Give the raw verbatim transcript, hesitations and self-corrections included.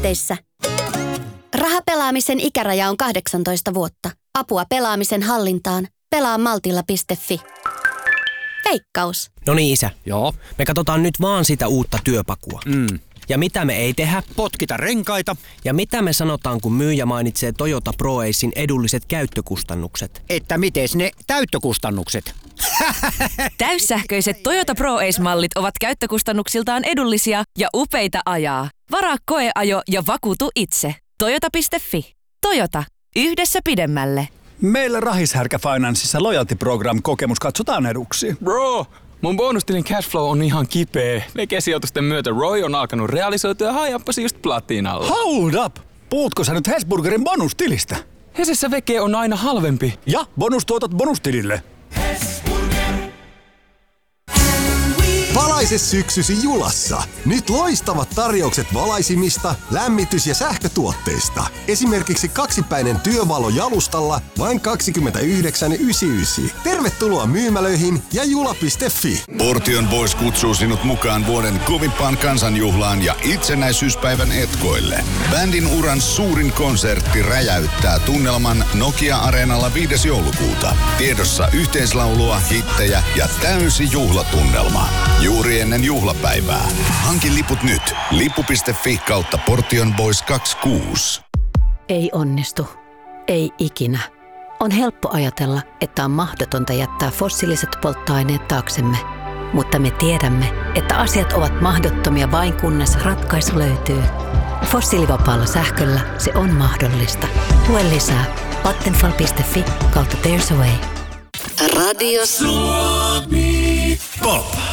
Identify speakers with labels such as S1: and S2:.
S1: pisteissä. Rahapelaamisen ikäraja on kahdeksantoista vuotta. Apua pelaamisen hallintaan. Pelaa maltilla piste fi. Veikkaus.
S2: No niin, isä.
S3: Joo.
S2: Me katsotaan nyt vaan sitä uutta työpakua.
S3: Mm.
S2: Ja mitä me ei tehdä?
S3: Potkita renkaita.
S2: Ja mitä me sanotaan, kun myyjä mainitsee Toyota ProAcen edulliset käyttökustannukset?
S3: Että mites ne täyttökustannukset?
S4: Täyssähköiset Toyota ProAce-mallit ovat käyttökustannuksiltaan edullisia ja upeita ajaa. Varaa koeajo ja vakuutu itse. Toyota piste fi. Toyota. Yhdessä pidemmälle.
S5: Meillä Rahishärkä Financeissa Loyalty Program -kokemus katsotaan eduksi.
S6: Bro, mun bonustilin cashflow on ihan kipeä. Vegesijoitusten myötä Roy on alkanut realisoitua ja hajappasi just platinalla.
S5: Hold up! Puhutko sä nyt Hesburgerin bonustilistä?
S6: Hesessä veke on aina halvempi.
S5: Ja bonustuotot bonustilille.
S7: Valaise syksysi Julassa. Nyt loistavat tarjoukset valaisimista, lämmitys- ja sähkötuotteista. Esimerkiksi kaksipäinen työvalo jalustalla vain kaksikymmentäyhdeksän yhdeksänkymmentäyhdeksän. Tervetuloa myymälöihin ja jula piste fi.
S8: Portion Boys kutsuu sinut mukaan vuoden kovimpaan kansanjuhlaan ja itsenäisyyspäivän etkoille. Bändin uran suurin konsertti räjäyttää tunnelman Nokia-areenalla viides joulukuuta. Tiedossa yhteislaulua, hittejä ja täysi juhlatunnelma. Juuri ennen juhlapäivää. Hankin liput nyt. lippu piste fi kautta Portion Boys kaksikymmentäkuusi.
S9: Ei onnistu. Ei ikinä. On helppo ajatella, että on mahdotonta jättää fossiiliset polttoaineet taaksemme. Mutta me tiedämme, että asiat ovat mahdottomia vain kunnes ratkaisu löytyy. Fossiilivapaalla sähköllä se on mahdollista. Lue lisää. vattenfall piste fi kautta There's a Way.
S10: Radio Suomi Pop.